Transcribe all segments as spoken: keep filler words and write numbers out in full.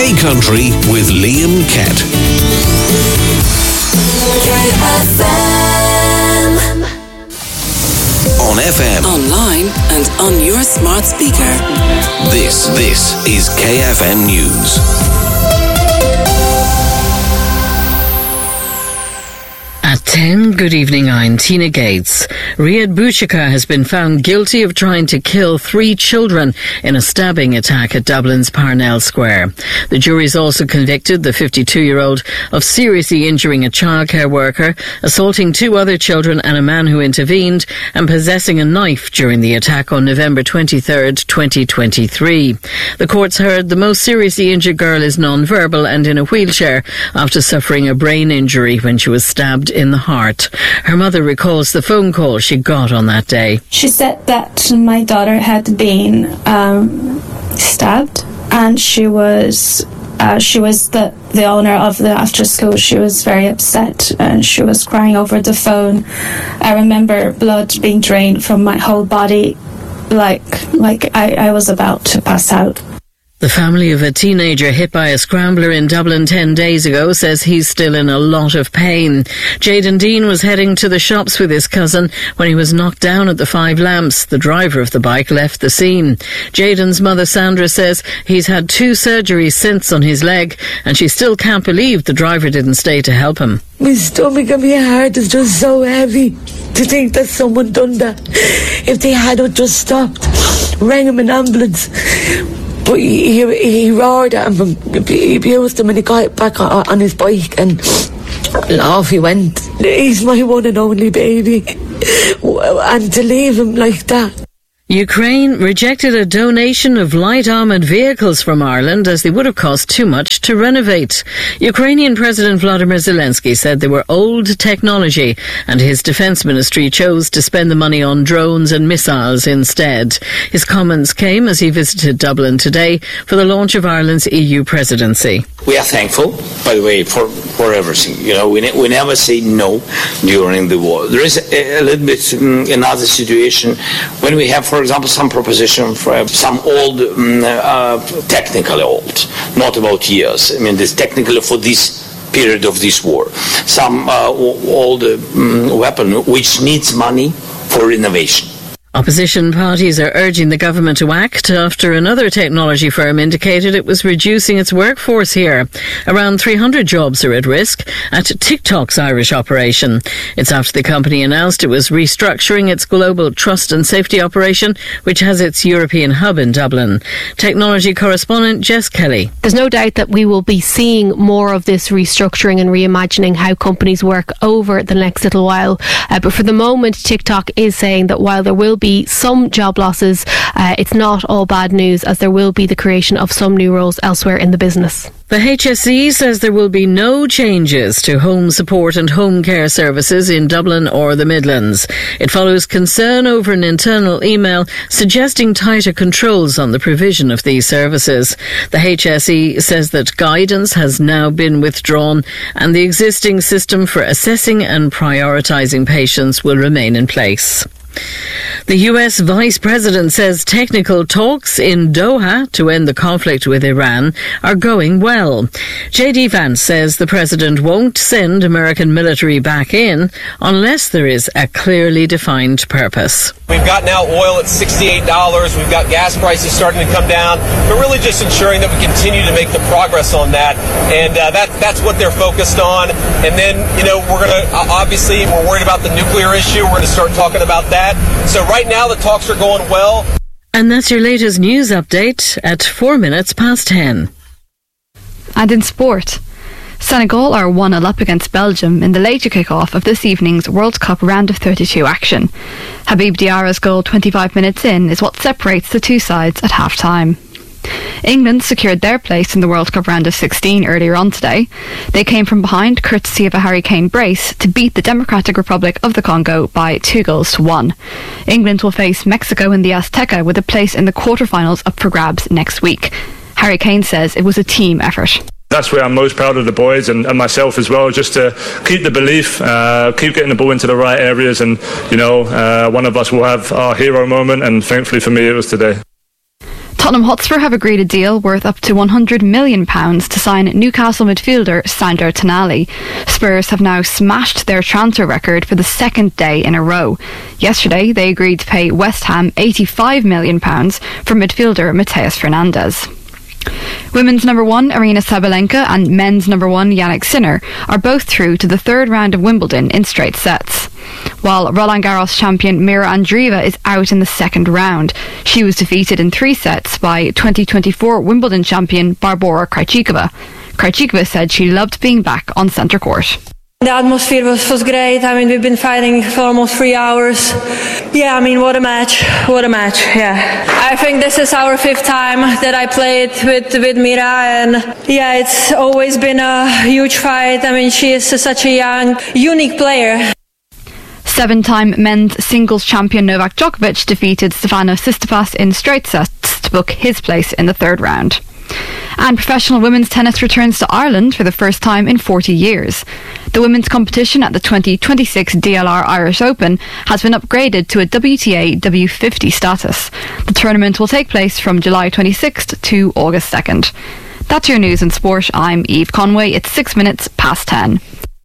K Country with Liam Kett. K F M. On F M. Online and on your smart speaker. This, this is K F M News. At ten, good evening, I'm Tina Gates. Riyad Bouchika has been found guilty of trying to kill three children in a stabbing attack at Dublin's Parnell Square. The jury's also convicted the fifty-two-year-old of seriously injuring a childcare worker, assaulting two other children and a man who intervened, and possessing a knife during the attack on November twenty-third, twenty twenty-three. The courts heard the most seriously injured girl is non-verbal and in a wheelchair after suffering a brain injury when she was stabbed in the heart. Her mother recalls the phone call she got on that day. She said that my daughter had been um, stabbed, and she was uh, she was the, the owner of the after school. She was very upset and she was crying over the phone. I remember blood being drained from my whole body, like like I, I was about to pass out. The family of a teenager hit by a scrambler in Dublin ten days ago says he's still in a lot of pain. Jayden Dean was heading to the shops with his cousin when he was knocked down at the Five Lamps. The driver of the bike left the scene. Jayden's mother Sandra says he's had two surgeries since on his leg, and she still can't believe the driver didn't stay to help him. My stomach and my heart is just so heavy to think that someone done that. If they had just stopped, rang him an ambulance. But he, he, he roared at him, he abused him, and he got back on, on his bike and off he went. He's my one and only baby. And to leave him like that. Ukraine rejected a donation of light armoured vehicles from Ireland as they would have cost too much to renovate. Ukrainian President Volodymyr Zelensky said they were old technology, and his defence ministry chose to spend the money on drones and missiles instead. His comments came as he visited Dublin today for the launch of Ireland's E U presidency. We are thankful, by the way, for, for everything. You know, we, ne- we never say no during the war. There is a, a little bit um, another situation when we have, for For example, some proposition for some old, um, uh, technically old, not about years. I mean, this technically for this period of this war. Some uh, old um, weapon which needs money for renovation. Opposition parties are urging the government to act after another technology firm indicated it was reducing its workforce here. Around three hundred jobs are at risk at TikTok's Irish operation. It's after the company announced it was restructuring its global trust and safety operation, which has its European hub in Dublin. Technology correspondent Jess Kelly. There's no doubt that we will be seeing more of this restructuring and reimagining how companies work over the next little while. Uh, but for the moment, TikTok is saying that while there will be some job losses, uh, it's not all bad news, as there will be the creation of some new roles elsewhere in the business. The H S E says there will be no changes to home support and home care services in Dublin or the Midlands. It follows concern over an internal email suggesting tighter controls on the provision of these services. The H S E says that guidance has now been withdrawn and the existing system for assessing and prioritising patients will remain in place. The U S Vice President says technical talks in Doha to end the conflict with Iran are going well. J D Vance says the President won't send American military back in unless there is a clearly defined purpose. We've got now oil at sixty-eight dollars. We've got gas prices starting to come down. We're really just ensuring that we continue to make the progress on that. And uh, that that's what they're focused on. And then, you know, we're going to, uh, obviously, we're worried about the nuclear issue. We're going to start talking about that. So right now the talks are going well. And that's your latest news update at four minutes past ten. And in sport, Senegal are one nil up against Belgium in the later kick-off of this evening's World Cup round of thirty-two action. Habib Diarra's goal twenty-five minutes in is what separates the two sides at half-time. England secured their place in the World Cup round of sixteen earlier on today. They came from behind courtesy of a Harry Kane brace to beat the Democratic Republic of the Congo by two goals to one. England will face Mexico in the Azteca with a place in the quarterfinals up for grabs next week. Harry Kane says it was a team effort. That's where I'm most proud of the boys and, and myself as well, just to keep the belief, uh, keep getting the ball into the right areas, and, you know, uh, one of us will have our hero moment, and thankfully for me it was today. Tottenham Hotspur have agreed a deal worth up to one hundred million pounds to sign Newcastle midfielder Sandro Tonali. Spurs have now smashed their transfer record for the second day in a row. Yesterday, they agreed to pay West Ham eighty-five million pounds for midfielder Mateus Fernandes. Women's number one Arina Sabalenka and men's number one Yannick Sinner are both through to the third round of Wimbledon in straight sets, while Roland Garros champion Mira Andreeva is out in the second round. She was defeated in three sets by twenty twenty-four Wimbledon champion Barbora Krejcikova. Krejcikova said she loved being back on centre court. The atmosphere was, was great. I mean, we've been fighting for almost three hours. Yeah, I mean, what a match. What a match, yeah. I think this is our fifth time that I played with, with Mira, and yeah, it's always been a huge fight. I mean, she is such a young, unique player. Seven-time men's singles champion Novak Djokovic defeated Stefanos Tsitsipas in straight sets to book his place in the third round. And professional women's tennis returns to Ireland for the first time in forty years. The women's competition at the twenty twenty-six D L R Irish Open has been upgraded to a W T A W fifty status. The tournament will take place from July twenty-sixth to August second. That's your news and sport. I'm Eve Conway. It's six minutes past ten.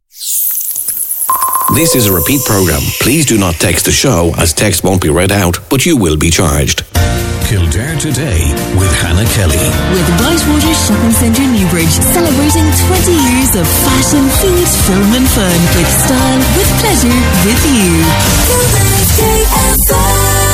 This is a repeat programme. Please do not text the show, as text won't be read out, but you will be charged. Kildare Today with Hannah Kelly. With Whitewater Shopping Centre Newbridge, celebrating twenty years of fashion, food, film and fun. With style, with pleasure, with you. Kildare's K F M.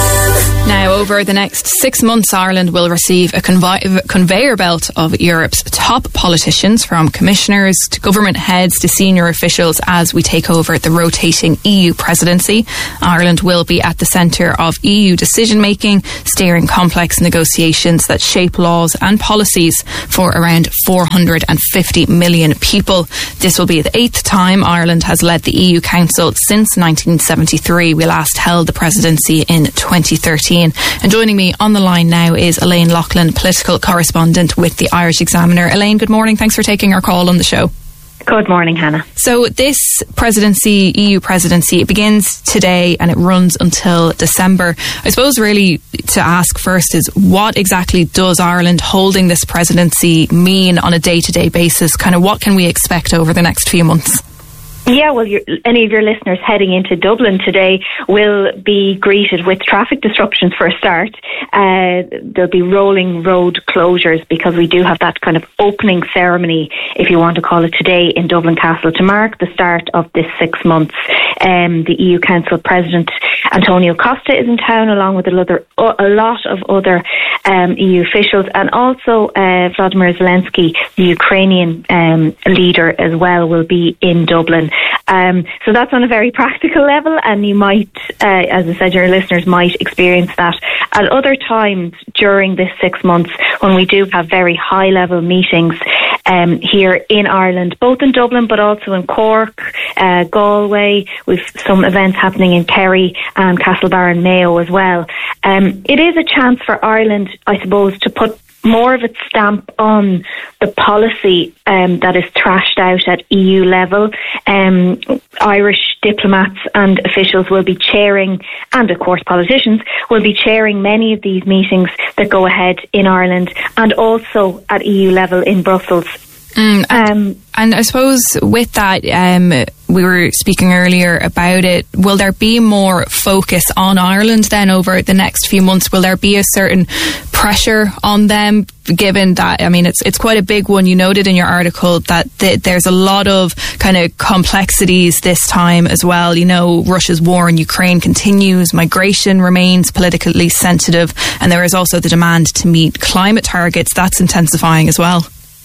Now, over the next six months, Ireland will receive a convi- conveyor belt of Europe's top politicians, from commissioners to government heads to senior officials, as we take over the rotating E U presidency. Ireland will be at the centre of E U decision-making, steering complex negotiations that shape laws and policies for around four hundred fifty million people. This will be the eighth time Ireland has led the E U Council since nineteen seventy-three. We last held the presidency in twenty thirteen. And joining me on the line now is Elaine Loughlin, political correspondent with the Irish Examiner. Elaine, good morning. Thanks for taking our call on the show. Good morning, Hannah. So this presidency, E U presidency, it begins today and it runs until December. I suppose really to ask first is, what exactly does Ireland holding this presidency mean on a day-to-day basis? Kind of what can we expect over the next few months? Yeah, well, your, any of your listeners heading into Dublin today will be greeted with traffic disruptions for a start. Uh, there'll be rolling road closures because we do have that kind of opening ceremony, if you want to call it, today in Dublin Castle to mark the start of this six months. Um, the E U Council President Antonio Costa is in town, along with a lot, a lot of other um, E U officials, and also uh, Vladimir Zelensky, the Ukrainian um, leader, as well, will be in Dublin. Um, so that's on a very practical level, and you might, uh, as I said, your listeners might experience that at other times during this six months when we do have very high level meetings um, here in Ireland, both in Dublin but also in Cork, uh, Galway. We've some events happening in Kerry and Castlebar Mayo as well. Um, it is a chance for Ireland, I suppose, to put more of its stamp on the policy um, that is thrashed out at E U level. Um, Irish diplomats and officials will be chairing, and of course politicians, will be chairing many of these meetings that go ahead in Ireland and also at E U level in Brussels. Mm, and, um, and I suppose with that, um, we were speaking earlier about it, will there be more focus on Ireland then over the next few months? Will there be a certain pressure on them, given that, I mean, it's it's quite a big one. You noted in your article that th- there's a lot of kind of complexities this time as well. You know, Russia's war in Ukraine continues, migration remains politically sensitive, and there is also the demand to meet climate targets. That's intensifying as well.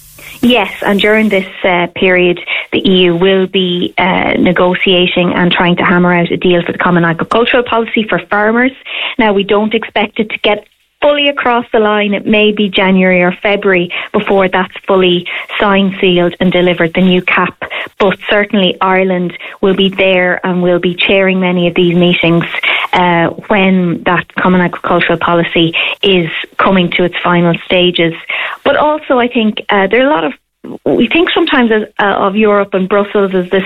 Yes, and during this uh, period, the E U will be uh, negotiating and trying to hammer out a deal for the Common Agricultural Policy for farmers. Now, we don't expect it to get fully across the line. It may be January or February before that's fully signed, sealed and delivered, the new C A P. But certainly Ireland will be there and will be chairing many of these meetings uh, when that Common Agricultural Policy is coming to its final stages. But also, I think uh, there are a lot of, we think sometimes as, uh, of Europe and Brussels as this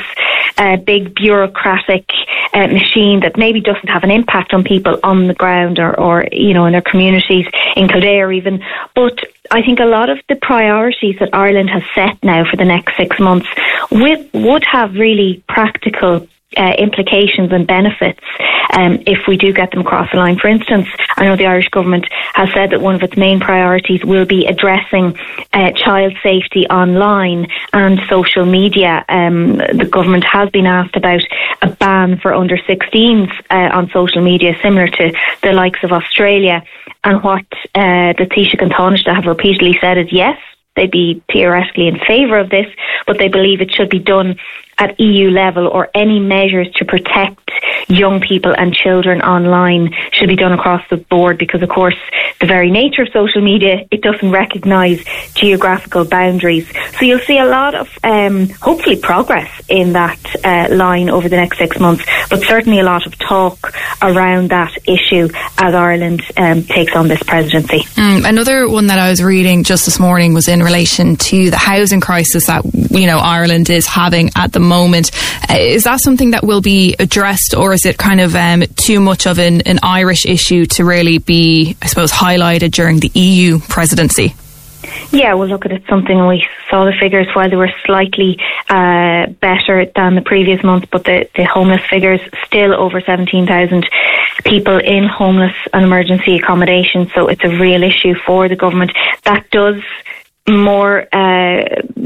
uh, big bureaucratic uh, machine that maybe doesn't have an impact on people on the ground or, or you know, in their communities, in Kildare even. But I think a lot of the priorities that Ireland has set now for the next six months with, would have really practical Uh, implications and benefits um, if we do get them across the line. For instance, I know the Irish government has said that one of its main priorities will be addressing uh, child safety online and social media. Um, the government has been asked about a ban for under sixteens uh, on social media, similar to the likes of Australia. And what uh, the Taoiseach and Taoiseach have repeatedly said is yes, they'd be theoretically in favour of this, but they believe it should be done at E U level, or any measures to protect young people and children online should be done across the board, because of course the very nature of social media, it doesn't recognise geographical boundaries. So you'll see a lot of um, hopefully progress in that uh, line over the next six months, but certainly a lot of talk around that issue as Ireland um, takes on this presidency. Mm, another one that I was reading just this morning was in relation to the housing crisis that, you know, Ireland is having at the moment. Uh, is that something that will be addressed, or is it kind of um, too much of an, an Irish issue to really be, I suppose, highlighted during the E U presidency? Yeah, well, look, at it, something we saw the figures while they were slightly uh, better than the previous month, but the, the homeless figures still over seventeen thousand people in homeless and emergency accommodation. So it's a real issue for the government. That does more uh,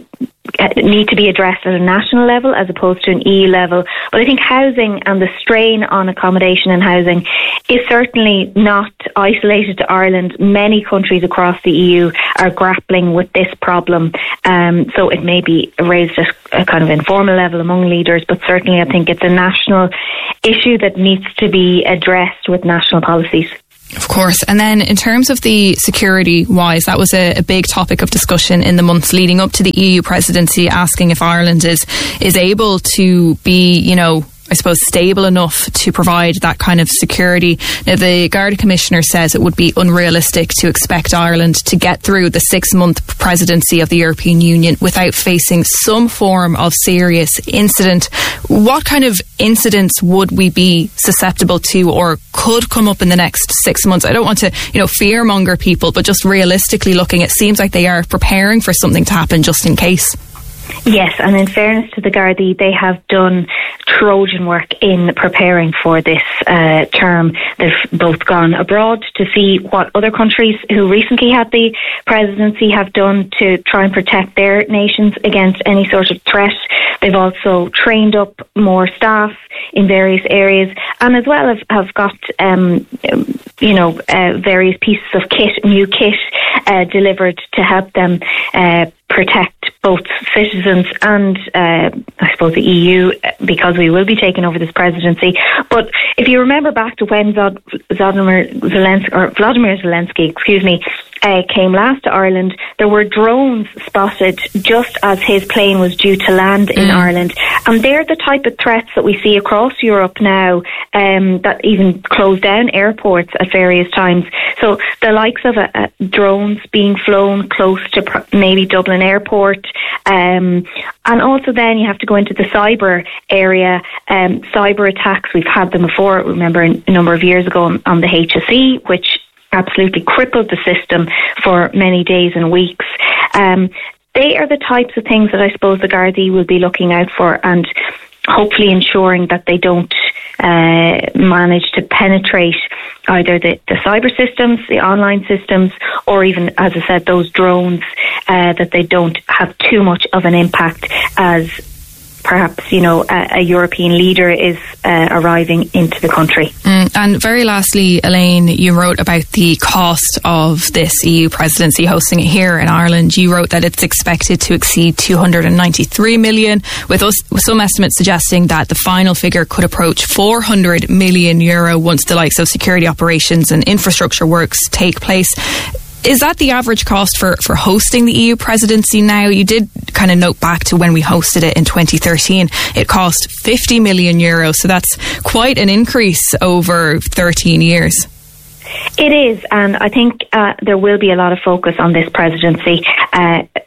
need to be addressed at a national level as opposed to an E U level. But I think housing and the strain on accommodation and housing is certainly not isolated to Ireland. Many countries across the E U are grappling with this problem. Um, so it may be raised at a kind of informal level among leaders, but certainly I think it's a national issue that needs to be addressed with national policies. Of course. And then in terms of the security wise, that was a, a big topic of discussion in the months leading up to the E U presidency, asking if Ireland is is able to be, you know, I suppose, stable enough to provide that kind of security. Now, the Garda Commissioner says it would be unrealistic to expect Ireland to get through the six-month presidency of the European Union without facing some form of serious incident. What kind of incidents would we be susceptible to or could come up in the next six months? I don't want to, you know, fearmonger people, but just realistically looking, it seems like they are preparing for something to happen just in case. Yes, and in fairness to the Gardaí, they have done Trojan work in preparing for this uh, term. They've both gone abroad to see what other countries who recently had the presidency have done to try and protect their nations against any sort of threat. They've also trained up more staff in various areas, and as well have, have got um, you know uh, various pieces of kit, new kit uh, delivered to help them uh, protect both citizens and uh, I suppose the E U, because we will be taking over this presidency. But if you remember back to when Zod- Vladimir Zelensky, or Vladimir Zelensky, excuse me, uh, came last to Ireland, there were drones spotted just as his plane was due to land in mm. Ireland, and they're the type of threats that we see across Europe now, um, that even close down airports at various times. So the likes of a, a drones being flown close to pr- maybe Dublin Airport. Um, and also then you have to go into the cyber area. Um, cyber attacks, we've had them before. Remember a number of years ago on, on the H S E, which absolutely crippled the system for many days and weeks. Um, they are the types of things that I suppose the Gardaí will be looking out for, and hopefully ensuring that they don't uh, manage to penetrate either the, the cyber systems, the online systems, or even, as I said, those drones, uh, that they don't have too much of an impact as perhaps, you know, a, a European leader is uh, arriving into the country. Mm, and very lastly, Elaine, you wrote about the cost of this E U presidency, hosting it here in Ireland. You wrote that it's expected to exceed two hundred ninety-three million, with us, with some estimates suggesting that the final figure could approach four hundred million euro once the likes of security operations and infrastructure works take place. Is that the average cost for, for hosting the E U presidency now? You did kind of note back to when we hosted it in twenty thirteen. It cost fifty million euros, so that's quite an increase over thirteen years. It is, and I think uh, there will be a lot of focus on this presidency. Uh,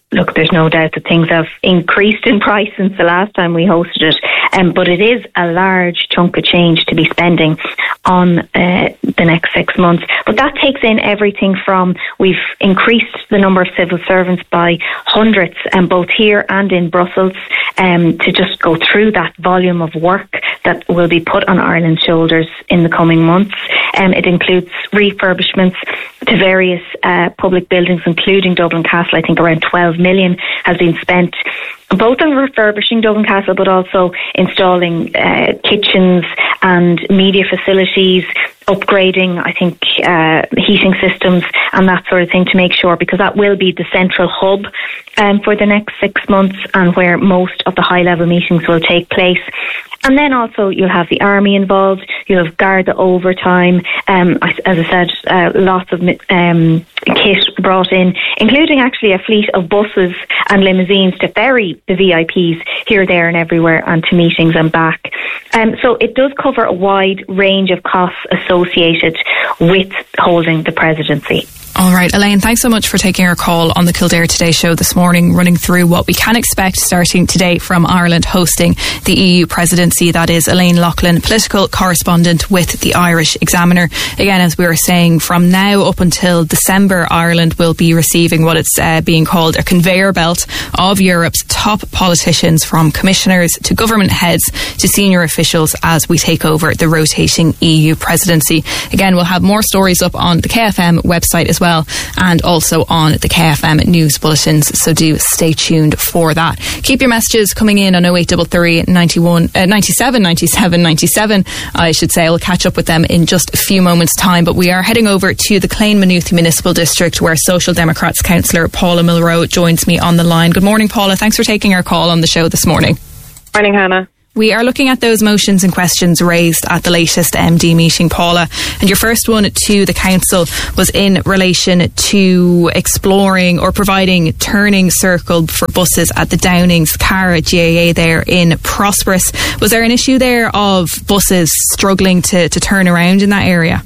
look, there's no doubt that things have increased in price since the last time we hosted it, um, but it is a large chunk of change to be spending on uh, the next six months. But that takes in everything from, we've increased the number of civil servants by hundreds, um, both here and in Brussels, um, to just go through that volume of work that will be put on Ireland's shoulders in the coming months. Um, it includes refurbishments to various uh, public buildings, including Dublin Castle. I think around twelve million has been spent both on refurbishing Dublin Castle, but also installing uh, kitchens and media facilities, upgrading, I think, uh, heating systems and that sort of thing to make sure, because that will be the central hub um, for the next six months and where most of the high-level meetings will take place. And then also you'll have the army involved, you'll have Garda overtime, um, as I said, uh, lots of um, kit brought in, including actually a fleet of buses and limousines to ferry the V I Ps here, there and everywhere and to meetings and back. Um, so it does cover a wide range of costs associated with holding the presidency. All right, Elaine, thanks so much for taking our call on the Kildare Today show this morning, running through what we can expect starting today from Ireland hosting the E U presidency. That is Elaine Loughlin, political correspondent with the Irish Examiner. Again, as we were saying, from now up until December, Ireland will be receiving what it's uh, being called a conveyor belt of Europe's top politicians, from commissioners to government heads to senior officials, as we take over the rotating E U presidency. Again, we'll have more stories up on the K F M website as well, and also on the K F M news bulletins, so do stay tuned for that. Keep your messages coming in on oh eight three three, ninety-one, uh, ninety-seven, ninety-seven, ninety-seven. I should say I'll catch up with them in just a few moments' time, but we are heading over to the Clane Maynooth Municipal District, where Social Democrats councillor Paula Milrow joins me on the line. Good morning, Paula. Thanks for taking our call on the show this morning. Morning, Hannah. We are looking at those motions and questions raised at the latest M D meeting, Paula. And your first one to the council was in relation to exploring or providing turning circle for buses at the Downings Cara G A A there in Prosperous. Was there an issue there of buses struggling to, to turn around in that area?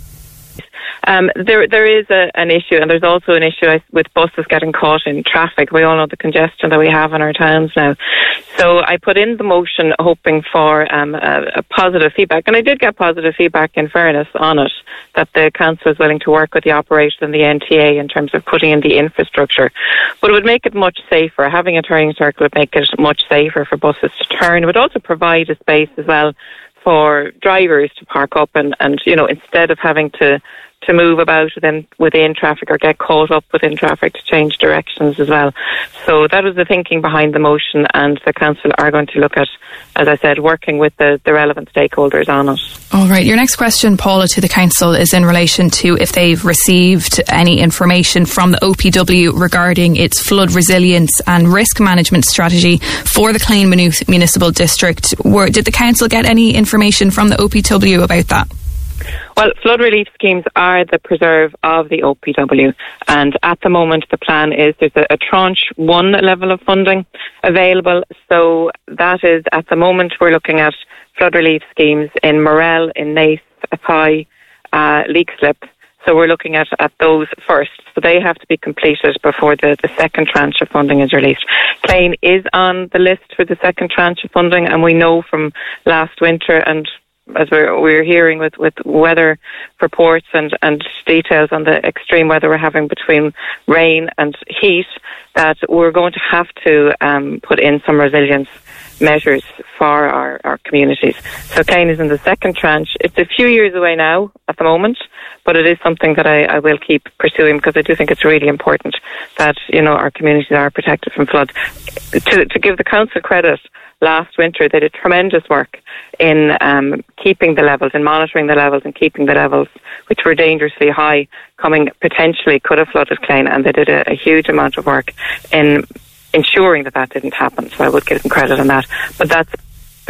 Um, there, there is a, an issue, and there's also an issue with buses getting caught in traffic. We all know the congestion that we have in our towns now. So I put in the motion hoping for um, a, a positive feedback, and I did get positive feedback, in fairness, on it, that the council is willing to work with the operator and the N T A in terms of putting in the infrastructure. But it would make it much safer. Having a turning circle would make it much safer for buses to turn. It would also provide a space as well for drivers to park up and, and you know, instead of having to to move about within, within traffic or get caught up within traffic, to change directions as well. So that was the thinking behind the motion, and the council are going to look at, as I said, working with the, the relevant stakeholders on it. All right. Your next question, Paula, to the council is in relation to if they've received any information from the O P W regarding its flood resilience and risk management strategy for the Clane Maynooth Municipal District. Were, did the council get any information from the O P W about that? Well, flood relief schemes are the preserve of the O P W, and at the moment the plan is there's a, a tranche one level of funding available. So that is, at the moment, we're looking at flood relief schemes in Morel, in Naas, Athy, uh, Leixlip. So we're looking at, at those first. So they have to be completed before the, the second tranche of funding is released. Clane is on the list for the second tranche of funding, and we know from last winter, and as we're, we're hearing with, with weather reports and, and details on the extreme weather we're having between rain and heat, that we're going to have to um, put in some resilience measures for our, our communities. So Clane is in the second tranche. It's a few years away now at the moment, but it is something that I, I will keep pursuing, because I do think it's really important that, you know, our communities are protected from flood. To, to give the council credit, last winter they did tremendous work in um, keeping the levels, in monitoring the levels and keeping the levels, which were dangerously high, coming potentially could have flooded Clane, and they did a, a huge amount of work in ensuring that that didn't happen. So I would give them credit on that. But that's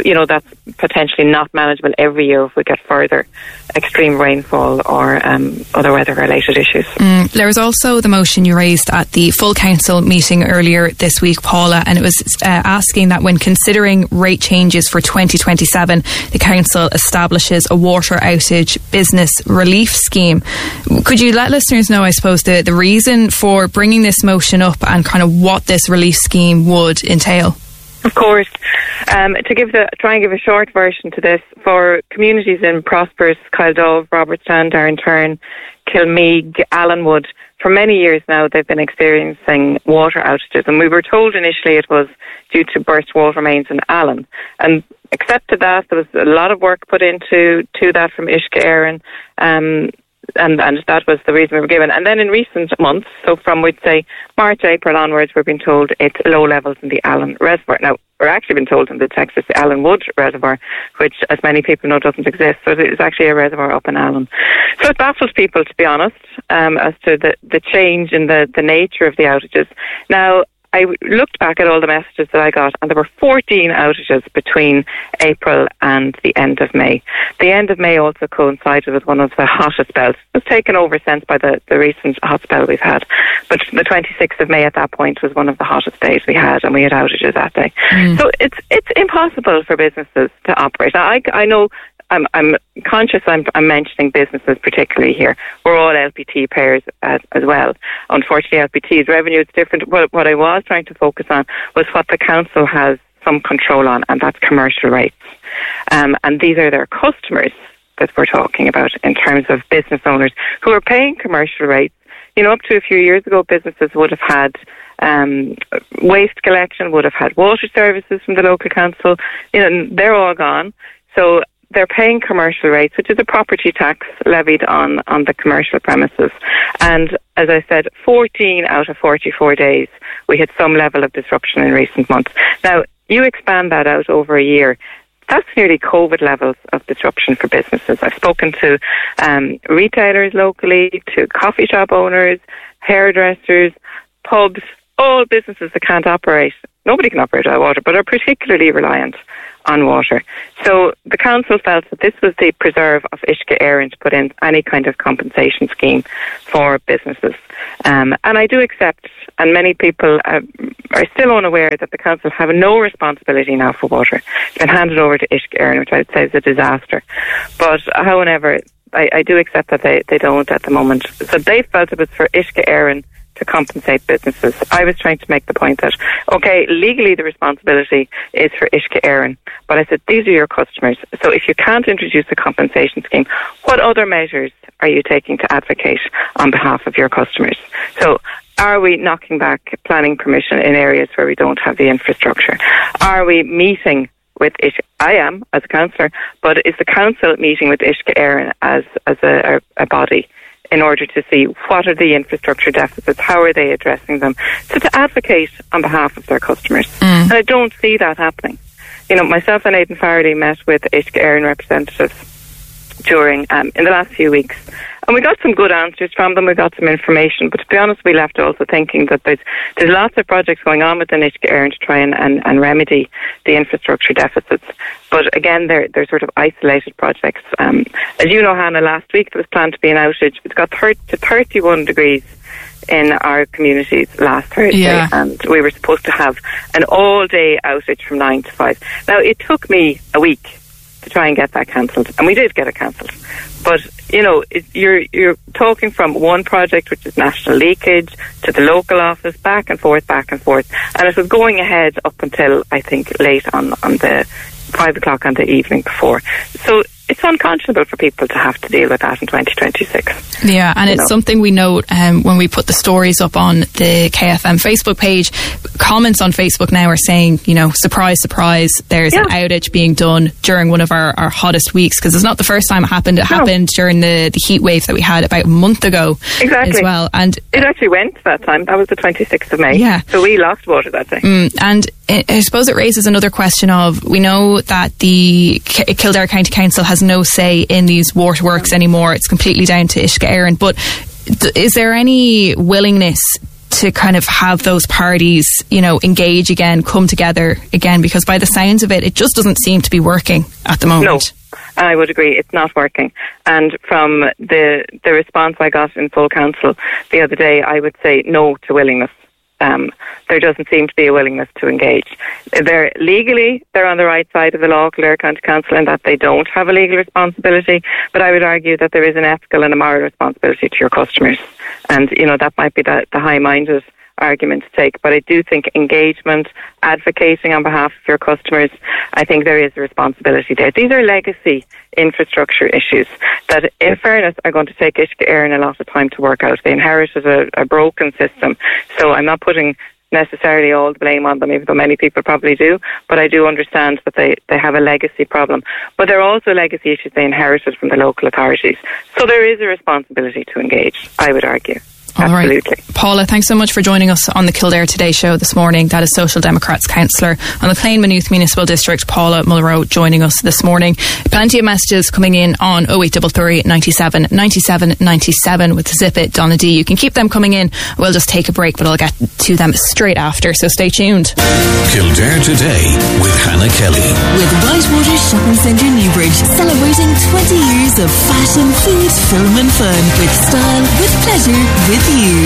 you know, that's potentially not manageable every year if we get further extreme rainfall or um, other weather-related issues. Mm, there was also the motion you raised at the full council meeting earlier this week, Paula, and it was uh, asking that when considering rate changes for twenty twenty-seven, the council establishes a water outage business relief scheme. Could you let listeners know, I suppose, the, the reason for bringing this motion up and kind of what this relief scheme would entail? Of course. Um, to give the try and give a short version to this, for communities in Prosperous, Kildove, Robertstown, Downturn, Kilmeague, Allenwood, for many years now they've been experiencing water outages, and we were told initially it was due to burst water mains in Allen. And accepted that, there was a lot of work put into to that from Uisce Éireann, um, and, and that was the reason we were given. And then in recent months, so from, we'd say, March, April onwards, we've been told it's low levels in the Allen Reservoir. Now, we're actually been told in the text it's the Allenwood Reservoir, which, as many people know, doesn't exist. So it's actually a reservoir up in Allen. So it baffles people, to be honest, um, as to the, the change in the, the nature of the outages. Now, I looked back at all the messages that I got, and there were fourteen outages between April and the end of May. The end of May also coincided with one of the hottest spells. It was taken over since by the, the recent hot spell we've had. But the twenty-sixth of May at that point was one of the hottest days we had, and we had outages that day. Mm. So it's it's impossible for businesses to operate. Now, I, I know I'm, I'm conscious I'm, I'm mentioning businesses particularly here. We're all L P T payers as, as well. Unfortunately, L P T's revenue is different. What, what I was trying to focus on was what the council has some control on, and that's commercial rates. Um, and these are their customers that we're talking about in terms of business owners who are paying commercial rates. You know, up to a few years ago, businesses would have had um, waste collection, would have had water services from the local council. You know, they're all gone. So they're paying commercial rates, which is a property tax levied on, on the commercial premises. And as I said, fourteen out of forty-four days, we had some level of disruption in recent months. Now, you expand that out over a year, that's nearly COVID levels of disruption for businesses. I've spoken to um, retailers locally, to coffee shop owners, hairdressers, pubs, all businesses that can't operate. Nobody can operate without water, but are particularly reliant on water. So the council felt that this was the preserve of Uisce Éireann to put in any kind of compensation scheme for businesses. Um, and I do accept, and many people uh, are still unaware, that the council have no responsibility now for water. It's been handed over to Uisce Éireann, which I'd say is a disaster. But however, I, I do accept that they, they don't at the moment. So they felt it was for Uisce Éireann to compensate businesses. I was trying to make the point that, okay, legally the responsibility is for Uisce Éireann, but I said, these are your customers. So if you can't introduce a compensation scheme, what other measures are you taking to advocate on behalf of your customers? So are we knocking back planning permission in areas where we don't have the infrastructure? Are we meeting with Uisce? I am, as a councillor, but is the council meeting with Uisce Éireann as, as a, a, a body in order to see what are the infrastructure deficits, how are they addressing them, so to advocate on behalf of their customers. Mm. And I don't see that happening. You know, myself and Aidan Farrelly met with Uisce Éireann representatives during, um, in the last few weeks, and we got some good answers from them, we got some information, but to be honest, we left also thinking that there's there's lots of projects going on within Uisce Éireann to try and, and, and remedy the infrastructure deficits. But again, they're, they're sort of isolated projects. Um, as you know, Hannah, last week there was planned to be an outage. It got thirty to thirty-one degrees in our communities last Thursday, yeah. And we were supposed to have an all-day outage from nine to five. Now, it took me a week to try and get that cancelled, and we did get it cancelled. But, you know, it, you're you're talking from one project, which is national leakage, to the local office, back and forth, back and forth. And it was going ahead up until, I think, late on, on the five o'clock on the evening before. So it's unconscionable for people to have to deal with that in twenty twenty-six. Yeah, and it's know. something we note um, when we put the stories up on the K F M Facebook page. Comments on Facebook now are saying, you know, surprise, surprise, there's yeah. an outage being done during one of our, our hottest weeks, because it's not the first time it happened. It no. happened during the, the heat wave that we had about a month ago exactly. as well. And it actually went that time. That was the twenty-sixth of May. Yeah. So we lost water that day. Mm, and I suppose it raises another question of, we know that the K- Kildare County Council has no say in these waterworks anymore. It's completely down to Uisce Éireann. But th- is there any willingness to kind of have those parties, you know, engage again, come together again? Because by the sounds of it, it just doesn't seem to be working at the moment. No. I would agree, it's not working. And from the the response I got in full council the other day, I would say no to willingness. Um, there doesn't seem to be a willingness to engage. They're legally, they're on the right side of the law, Kildare County Council, in that they don't have a legal responsibility. But I would argue that there is an ethical and a moral responsibility to your customers. And, you know, that might be the, the high-minded argument to take. But I do think engagement, advocating on behalf of your customers, I think there is a responsibility there. These are legacy infrastructure issues that, in fairness, are going to take Uisce Éireann a lot of time to work out. They inherited a, a broken system. So I'm not putting necessarily all the blame on them, even though many people probably do, but I do understand that they, they have a legacy problem. But there are also legacy issues they inherited from the local authorities. So there is a responsibility to engage, I would argue. All Absolutely. right. Paula, thanks so much for joining us on the Kildare Today show this morning. That is Social Democrats councillor on the Clane Maynooth Municipal District, Paula Mulroe, joining us this morning. Plenty of messages coming in on oh eight three three, ninety-seven, ninety-seven, ninety-seven with Zip It, Donna D. You can keep them coming in. We'll just take a break, but I'll get to them straight after, so stay tuned. Kildare Today with Hannah Kelly. With Whitewater Shopping Centre Newbridge, celebrating twenty years of fashion, food, film and fun. With style, with pleasure, with you.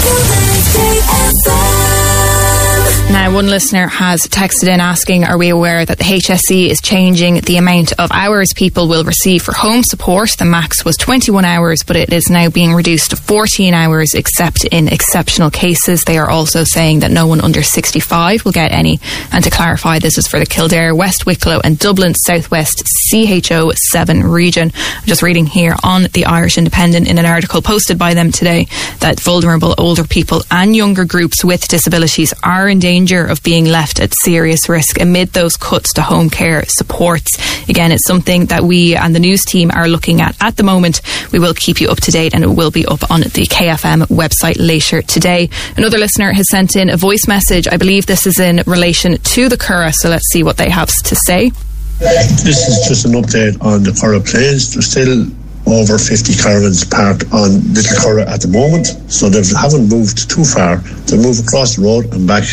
Now, one listener has texted in asking, are we aware that the H S E is changing the amount of hours people will receive for home support? The max was twenty-one hours, but it is now being reduced to fourteen hours, except in exceptional cases. They are also saying that no one under sixty-five will get any. And to clarify, this is for the Kildare, West Wicklow and Dublin Southwest C H O seven region. I'm just reading here on the Irish Independent in an article posted by them today that vulnerable older people and younger groups with disabilities are in danger of being left at serious risk amid those cuts to home care supports. Again, it's something that we and the news team are looking at at the moment. We will keep you up to date, and it will be up on the K F M website later today. Another listener has sent in a voice message. I believe this is in relation to the Curragh, so let's see what they have to say. This is just an update on the Curragh Plains. There's still over fifty caravans parked on Little Curragh at the moment, so they haven't moved too far. They move across the road and back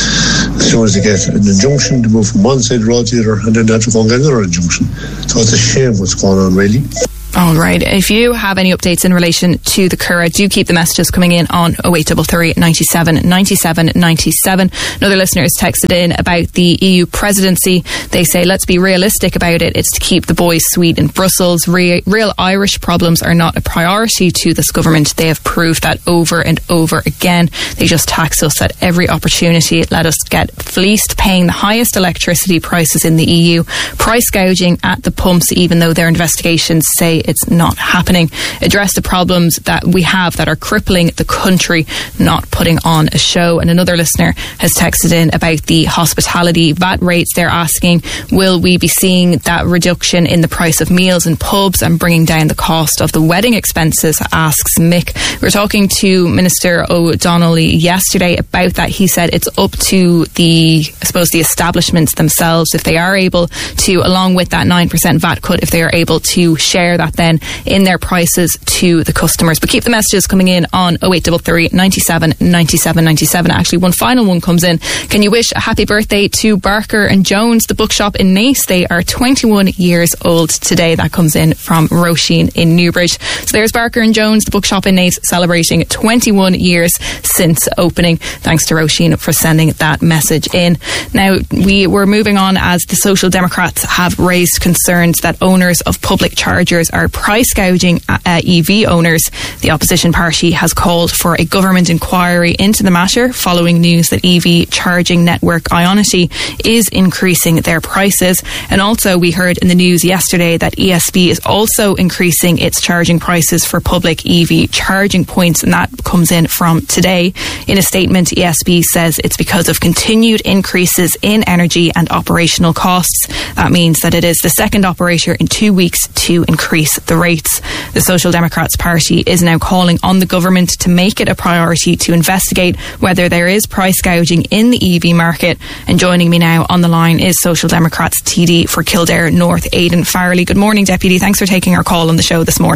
as soon as they get an injunction. They move from one side of the road to the other, and then they have to go and get another injunction. So it's a shame what's going on, really. All right. If you have any updates in relation to the Curragh, do keep the messages coming in on oh eight three three, ninety-seven, ninety-seven, ninety-seven. Another listener has texted in about the E U presidency. They say, let's be realistic about it. It's to keep the boys sweet in Brussels. Re- real Irish problems are not a priority to this government. They have proved that over and over again. They just tax us at every opportunity. Let us get fleeced, paying the highest electricity prices in the E U. Price gouging at the pumps, even though their investigations say it's not happening. Address the problems that we have that are crippling the country, not putting on a show. And another listener has texted in about the hospitality V A T rates. They're asking, will we be seeing that reduction in the price of meals in pubs and bringing down the cost of the wedding expenses, asks Mick. We were talking to Minister O'Donnell yesterday about that. He said it's up to the, I suppose, the establishments themselves, if they are able to, along with that nine percent V A T cut, if they are able to share that then in their prices to the customers. But keep the messages coming in on oh eight three three, ninety-seven, ninety-seven, ninety-seven. Actually, one final one comes in. Can you wish a happy birthday to Barker and Jones, the bookshop in Naas? They are twenty-one years old today. That comes in from Roisin in Newbridge. So there's Barker and Jones, the bookshop in Naas, celebrating twenty-one years since opening. Thanks to Roisin for sending that message in. Now, we were moving on as the Social Democrats have raised concerns that owners of public chargers are price gouging uh, E V owners. The opposition party has called for a government inquiry into the matter following news that E V charging network Ionity is increasing their prices. And also, we heard in the news yesterday that E S B is also increasing its charging prices for public E V charging points, and that comes in from today. In a statement, E S B says it's because of continued increases in energy and operational costs. That means that it is the second operator in two weeks to increase the rates. The Social Democrats Party is now calling on the government to make it a priority to investigate whether there is price gouging in the E V market. And joining me now on the line is Social Democrats T D for Kildare North, Aidan Farrelly. Good morning, Deputy. Thanks for taking our call on the show this morning.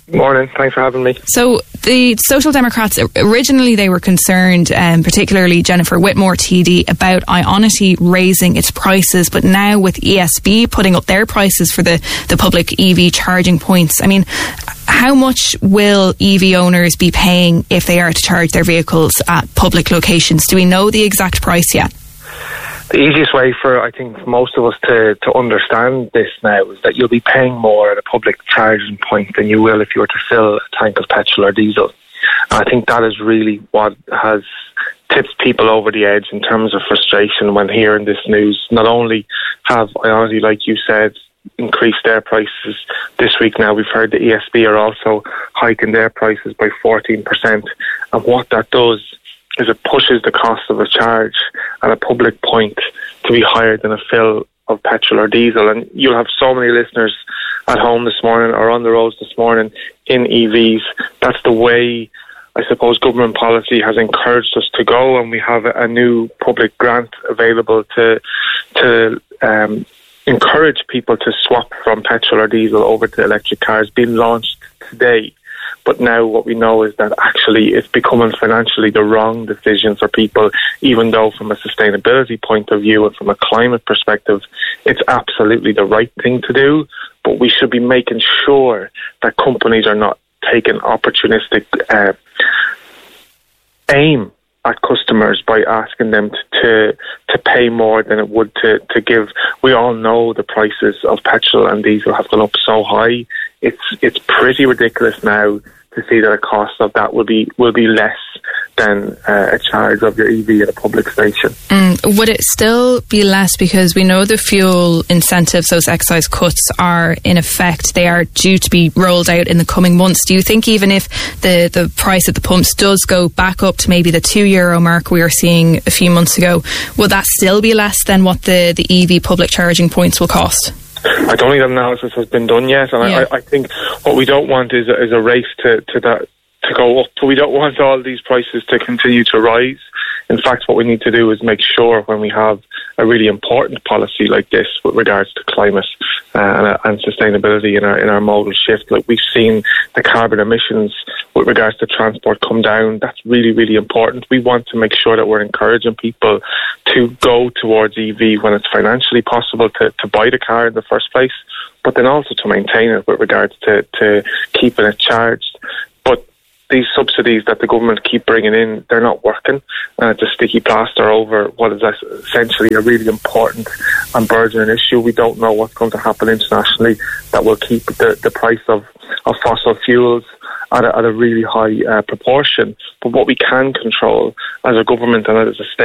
Morning, thanks for having me. So the Social Democrats, originally they were concerned, um, particularly Jennifer Whitmore T D, about Ionity raising its prices, but now with E S B putting up their prices for the, the public E V charging points, I mean, how much will E V owners be paying if they are to charge their vehicles at public locations? Do we know the exact price yet? The easiest way for, I think, for most of us to, to understand this now is that you'll be paying more at a public charging point than you will if you were to fill a tank of petrol or diesel. And I think that is really what has tipped people over the edge in terms of frustration when hearing this news. Not only have Ionity, like you said, increased their prices this week now, we've heard the E S B are also hiking their prices by fourteen percent. And what that does is it pushes the cost of a charge at a public point to be higher than a fill of petrol or diesel. And you'll have so many listeners at home this morning or on the roads this morning in E Vs. That's the way, I suppose, government policy has encouraged us to go, and we have a new public grant available to to um, encourage people to swap from petrol or diesel over to electric cars, being launched today. But now what we know is that actually it's becoming financially the wrong decision for people, even though from a sustainability point of view and from a climate perspective, it's absolutely the right thing to do. But we should be making sure that companies are not taking opportunistic uh, aim at customers by asking them to, to to pay more than it would to, to give. We all know the prices of petrol and diesel have gone up so high. It's it's pretty ridiculous now to see that a cost of that will be will be less than uh, a charge of your E V at a public station. Mm, would it still be less, because we know the fuel incentives, those excise cuts, are in effect, they are due to be rolled out in the coming months. Do you think even if the, the price at the pumps does go back up to maybe the two euro mark we were seeing a few months ago, will that still be less than what the, the E V public charging points will cost? I don't think that analysis has been done yet, and yeah. I, I think what we don't want is a, is a race to, to that to go up. But we don't want all these prices to continue to rise. In fact, what we need to do is make sure when we have a really important policy like this with regards to climate uh, and, and sustainability in our in our modal shift, like we've seen the carbon emissions with regards to transport come down. That's really, really important. We want to make sure that we're encouraging people to go towards E V when it's financially possible to, to buy the car in the first place, but then also to maintain it with regards to, to keeping it charged. But these subsidies that the government keep bringing in, they're not working. Uh, it's a sticky plaster over what is essentially a really important and burgeoning issue. We don't know what's going to happen internationally that will keep the, the price of, of fossil fuels at a, at a really high uh, proportion. But what we can control as a government and as a state